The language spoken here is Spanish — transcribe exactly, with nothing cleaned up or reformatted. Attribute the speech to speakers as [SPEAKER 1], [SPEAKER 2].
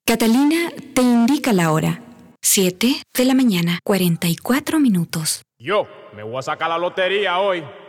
[SPEAKER 1] Catalina te indica la hora. siete de la mañana, cuarenta y cuatro minutos.
[SPEAKER 2] Yo me voy a sacar la lotería hoy.